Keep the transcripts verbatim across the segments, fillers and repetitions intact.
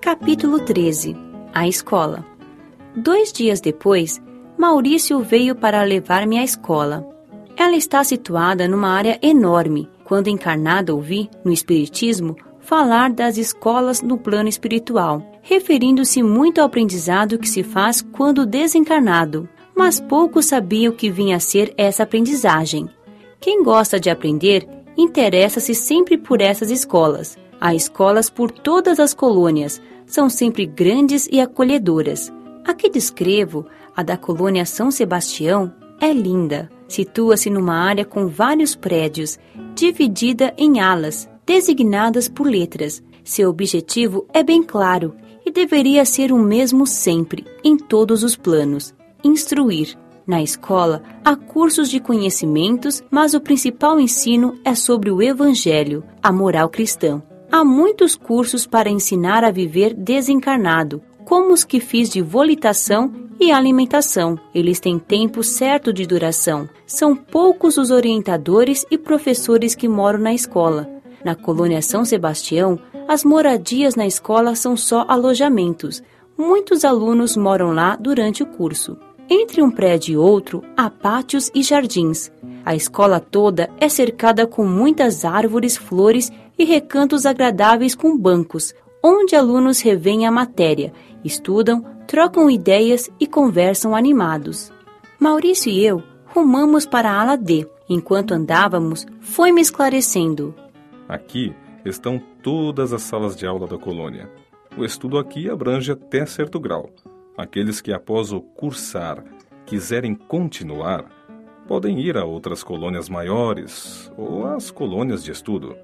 Capítulo treze. A escola. Dois dias depois, Maurício veio para levar-me à escola. Ela está situada numa área enorme. Quando encarnado ouvi, no Espiritismo, falar das escolas no plano espiritual, referindo-se muito ao aprendizado que se faz quando desencarnado. Mas pouco sabia o que vinha a ser essa aprendizagem. Quem gosta de aprender, interessa-se sempre por essas escolas. Há escolas por todas as colônias, são sempre grandes e acolhedoras. A que descrevo, a da colônia São Sebastião, é linda. Situa-se numa área com vários prédios, dividida em alas, designadas por letras. Seu objetivo é bem claro e deveria ser o mesmo sempre, em todos os planos: instruir. Na escola, há cursos de conhecimentos, mas o principal ensino é sobre o Evangelho, a moral cristã. Há muitos cursos para ensinar a viver desencarnado, como os que fiz de volitação e alimentação. Eles têm tempo certo de duração. São poucos os orientadores e professores que moram na escola. Na colônia São Sebastião, as moradias na escola são só alojamentos. Muitos alunos moram lá durante o curso. Entre um prédio e outro, há pátios e jardins. A escola toda é cercada com muitas árvores, flores e recantos agradáveis com bancos, onde alunos revêem a matéria, estudam, trocam ideias e conversam animados. Maurício e eu rumamos para a ala D. Enquanto andávamos, foi-me esclarecendo. Aqui estão todas as salas de aula da colônia. O estudo aqui abrange até certo grau. Aqueles que, após o cursar, quiserem continuar, podem ir a outras colônias maiores ou às colônias de estudo.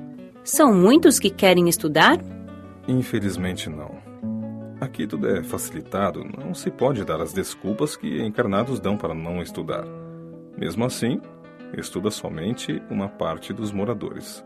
São muitos que querem estudar? Infelizmente não. Aqui tudo é facilitado, não se pode dar as desculpas que encarnados dão para não estudar. Mesmo assim, estuda somente uma parte dos moradores.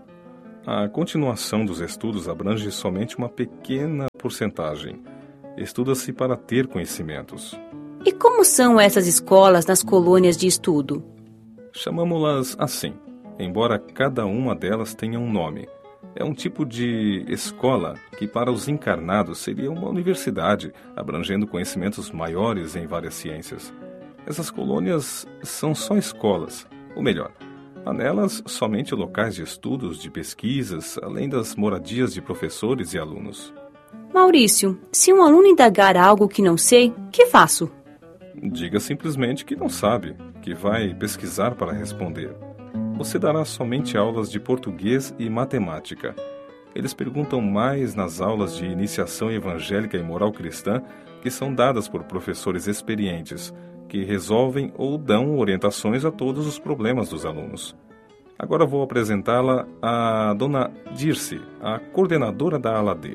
A continuação dos estudos abrange somente uma pequena porcentagem. Estuda-se para ter conhecimentos. E como são essas escolas nas colônias de estudo? Chamamos-las assim, embora cada uma delas tenha um nome. É um tipo de escola que para os encarnados seria uma universidade, abrangendo conhecimentos maiores em várias ciências. Essas colônias são só escolas, ou melhor, há nelas somente locais de estudos, de pesquisas, além das moradias de professores e alunos. Maurício, se um aluno indagar algo que não sei, que faço? Diga simplesmente que não sabe, que vai pesquisar para responder. Você dará somente aulas de português e matemática. Eles perguntam mais nas aulas de iniciação evangélica e moral cristã, que são dadas por professores experientes, que resolvem ou dão orientações a todos os problemas dos alunos. Agora vou apresentá-la à dona Dirce, a coordenadora da ala D.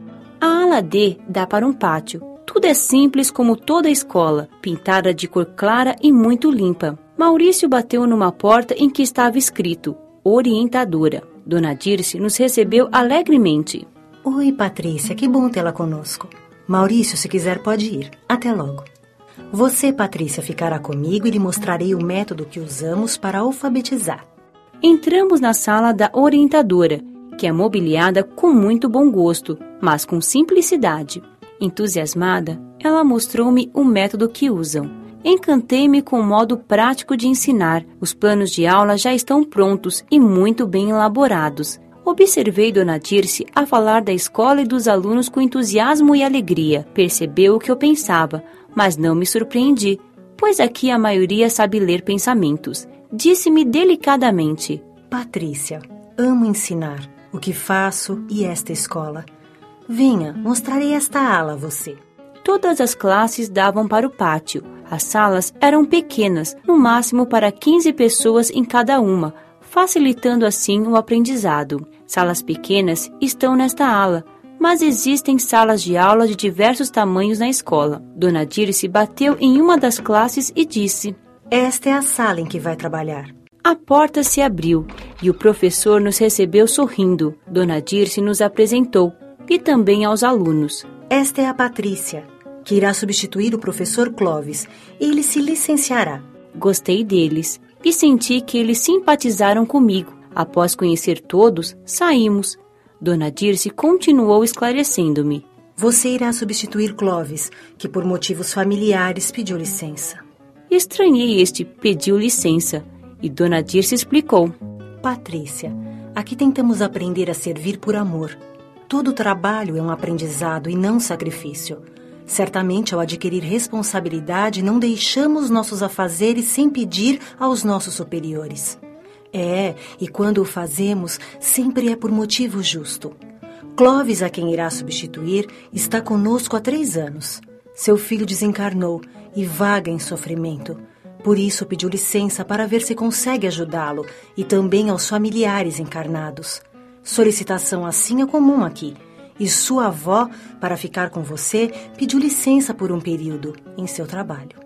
A ala D dá para um pátio. Tudo é simples como toda a escola, pintada de cor clara e muito limpa. Maurício bateu numa porta em que estava escrito orientadora. Dona Dirce nos recebeu alegremente. Oi, Patrícia, que bom tê-la conosco. Maurício, se quiser, pode ir. Até logo. Você, Patrícia, ficará comigo e lhe mostrarei o método que usamos para alfabetizar. Entramos na sala da orientadora, que é mobiliada com muito bom gosto, mas com simplicidade. Entusiasmada, ela mostrou-me o método que usam. Encantei-me com o modo prático de ensinar. Os planos de aula já estão prontos e muito bem elaborados. Observei Dona Dirce a falar da escola e dos alunos com entusiasmo e alegria. Percebeu o que eu pensava, mas não me surpreendi, pois aqui a maioria sabe ler pensamentos. Disse-me delicadamente: Patrícia, amo ensinar. O que faço e esta escola. Venha, mostrarei esta ala a você. Todas as classes davam para o pátio. As salas eram pequenas, no máximo para quinze pessoas em cada uma, facilitando assim o aprendizado. Salas pequenas estão nesta ala, mas existem salas de aula de diversos tamanhos na escola. Dona Dirce bateu em uma das classes e disse: Esta é a sala em que vai trabalhar. A porta se abriu e o professor nos recebeu sorrindo. Dona Dirce nos apresentou, e também aos alunos. Esta é a Patrícia, que irá substituir o professor Clóvis. Ele se licenciará. Gostei deles e senti que eles simpatizaram comigo. Após conhecer todos, saímos. Dona Dirce continuou esclarecendo-me. Você irá substituir Clóvis, que por motivos familiares pediu licença. Estranhei este pediu licença, e Dona Dirce explicou. Patrícia, aqui tentamos aprender a servir por amor. Todo trabalho é um aprendizado e não sacrifício. Certamente, ao adquirir responsabilidade, não deixamos nossos afazeres sem pedir aos nossos superiores. É, e quando o fazemos, sempre é por motivo justo. Clóvis, a quem irá substituir, está conosco há três anos. Seu filho desencarnou e vaga em sofrimento. Por isso pediu licença para ver se consegue ajudá-lo e também aos familiares encarnados. Solicitação assim é comum aqui. E sua avó, para ficar com você, pediu licença por um período em seu trabalho.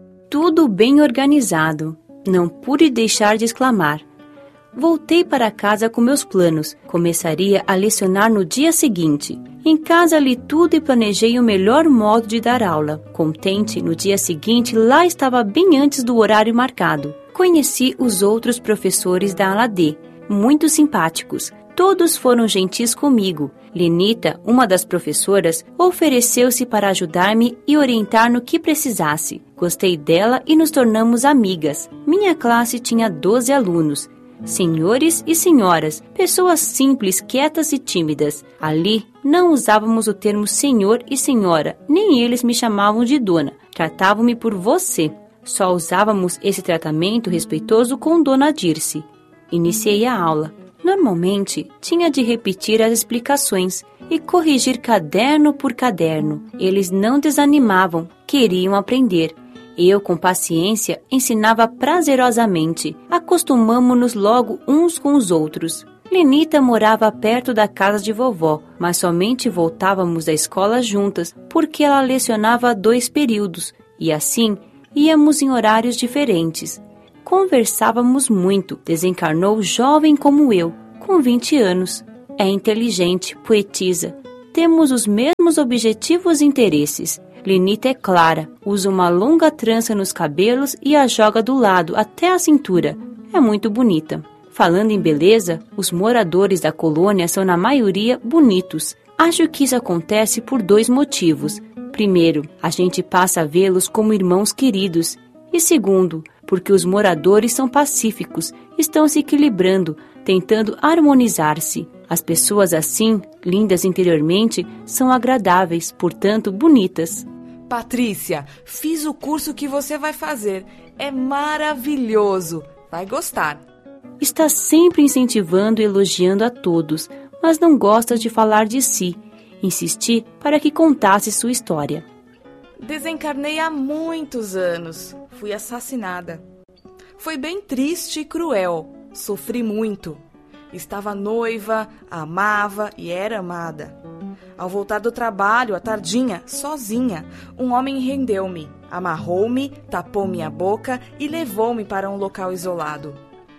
Tudo bem organizado. Não pude deixar de exclamar. Voltei para casa com meus planos. Começaria a lecionar no dia seguinte. Em casa li tudo e planejei o melhor modo de dar aula. Contente, no dia seguinte, lá estava bem antes do horário marcado. Conheci os outros professores da ala D, muito simpáticos. Todos foram gentis comigo. Lenita, uma das professoras, ofereceu-se para ajudar-me e orientar no que precisasse. Gostei dela e nos tornamos amigas. Minha classe tinha doze alunos. Senhores e senhoras, pessoas simples, quietas e tímidas. Ali, não usávamos o termo senhor e senhora, nem eles me chamavam de dona. Tratavam-me por você. Só usávamos esse tratamento respeitoso com Dona Dirce. Iniciei a aula. Normalmente, tinha de repetir as explicações e corrigir caderno por caderno. Eles não desanimavam, queriam aprender. Eu, com paciência, ensinava prazerosamente. Acostumamo-nos logo uns com os outros. Lenita morava perto da casa de vovó, mas somente voltávamos da escola juntas, porque ela lecionava dois períodos, e assim íamos em horários diferentes. Conversávamos muito. Desencarnou jovem como eu, com vinte anos. É inteligente, poetisa. Temos os mesmos objetivos e interesses. Lenita é clara, usa uma longa trança nos cabelos e a joga do lado até a cintura. É muito bonita. Falando em beleza, os moradores da colônia são na maioria bonitos. Acho que isso acontece por dois motivos. Primeiro, a gente passa a vê-los como irmãos queridos. E segundo, porque os moradores são pacíficos, estão se equilibrando, tentando harmonizar-se. As pessoas assim, lindas interiormente, são agradáveis, portanto bonitas. Patrícia, fiz o curso que você vai fazer. É maravilhoso. Vai gostar. Está sempre incentivando e elogiando a todos, mas não gosta de falar de si. Insisti para que contasse sua história. Desencarnei há muitos anos. Fui assassinada. Foi bem triste e cruel. Sofri muito. Estava noiva, amava e era amada. Ao voltar do trabalho, à tardinha, sozinha, um homem rendeu-me, amarrou-me, tapou minha boca e levou-me para um local isolado.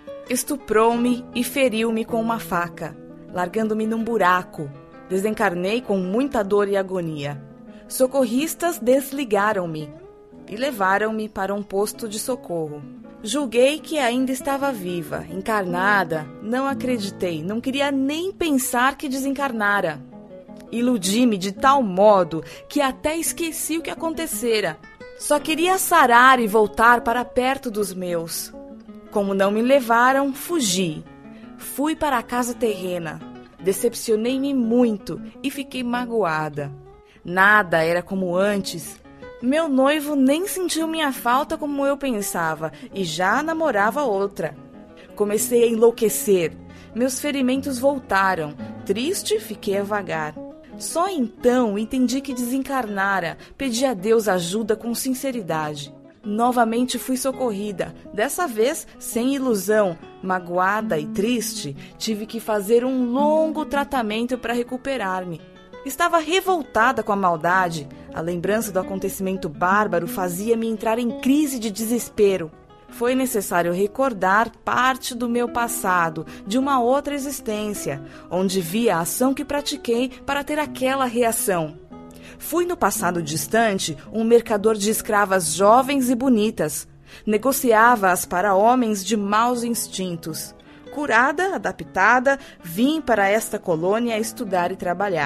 Estuprou-me e feriu-me com uma faca, largando-me num buraco. Desencarnei com muita dor e agonia. Socorristas desligaram-me e levaram-me para um posto de socorro. Julguei que ainda estava viva, encarnada. Não acreditei, não queria nem pensar que desencarnara. Iludi-me de tal modo que até esqueci o que acontecera. Só queria sarar e voltar para perto dos meus. Como não me levaram, fugi. Fui para a casa terrena. Decepcionei-me muito e fiquei magoada. Nada era como antes. Meu noivo nem sentiu minha falta como eu pensava e já namorava outra. Comecei a enlouquecer. Meus ferimentos voltaram. Triste, fiquei a vagar. Só então entendi que desencarnara. Pedi a Deus ajuda com sinceridade. Novamente fui socorrida. Dessa vez, sem ilusão. Magoada e triste, tive que fazer um longo tratamento para recuperar-me. Estava revoltada com a maldade. A lembrança do acontecimento bárbaro fazia-me entrar em crise de desespero. Foi necessário recordar parte do meu passado, de uma outra existência, onde vi a ação que pratiquei para ter aquela reação. Fui no passado distante um mercador de escravas jovens e bonitas. Negociava-as para homens de maus instintos. Curada, adaptada, vim para esta colônia estudar e trabalhar.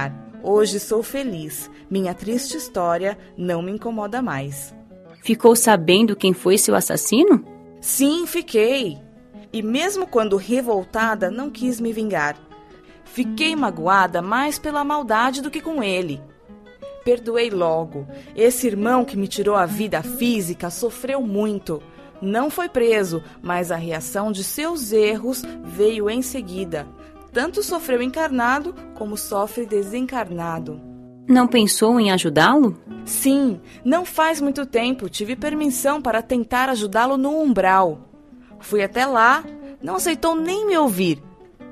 Hoje sou feliz. Minha triste história não me incomoda mais. Ficou sabendo quem foi seu assassino? Sim, fiquei. E mesmo quando revoltada, não quis me vingar. Fiquei magoada mais pela maldade do que com ele. Perdoei logo. Esse irmão que me tirou a vida física sofreu muito. Não foi preso, mas a reação de seus erros veio em seguida. Tanto sofreu encarnado, como sofre desencarnado. Não pensou em ajudá-lo? Sim, não faz muito tempo tive permissão para tentar ajudá-lo no umbral. Fui até lá, não aceitou nem me ouvir.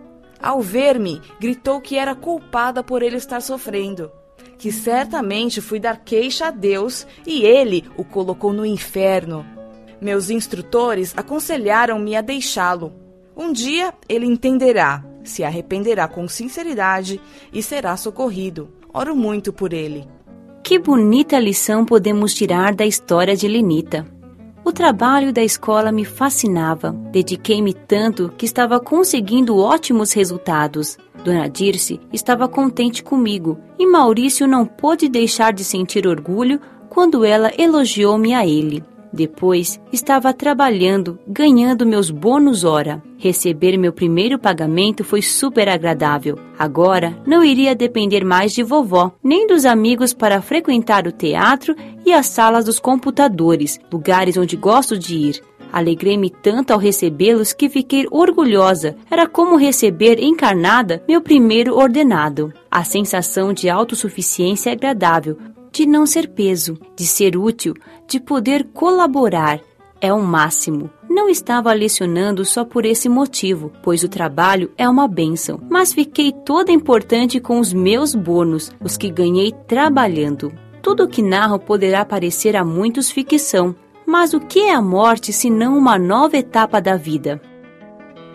Ao ver-me, gritou que era culpada por ele estar sofrendo, que certamente fui dar queixa a Deus e ele o colocou no inferno. Meus instrutores aconselharam-me a deixá-lo. Um dia ele entenderá, se arrependerá com sinceridade e será socorrido. Oro muito por ele. Que bonita lição podemos tirar da história de Lenita. O trabalho da escola me fascinava. Dediquei-me tanto que estava conseguindo ótimos resultados. Dona Dirce estava contente comigo e Maurício não pôde deixar de sentir orgulho quando ela elogiou-me a ele. Depois, estava trabalhando, ganhando meus bônus hora. Receber meu primeiro pagamento foi super agradável. Agora, não iria depender mais de vovó, nem dos amigos para frequentar o teatro e as salas dos computadores, lugares onde gosto de ir. Alegrei-me tanto ao recebê-los que fiquei orgulhosa. Era como receber encarnada meu primeiro ordenado. A sensação de autossuficiência é agradável, de não ser peso, de ser útil, de poder colaborar. É o máximo. Não estava lecionando só por esse motivo, pois o trabalho é uma bênção, mas fiquei toda importante com os meus bônus, os que ganhei trabalhando. Tudo o que narro poderá parecer a muitos ficção, mas o que é a morte senão uma nova etapa da vida?